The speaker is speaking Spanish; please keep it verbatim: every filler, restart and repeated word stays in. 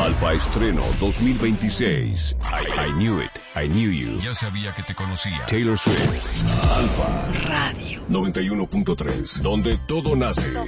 Alfa Estreno dos mil veintiséis. I, I Knew It, I Knew You. Ya sabía que te conocía. Taylor Swift. Alfa Radio noventa y uno punto tres, donde todo nace.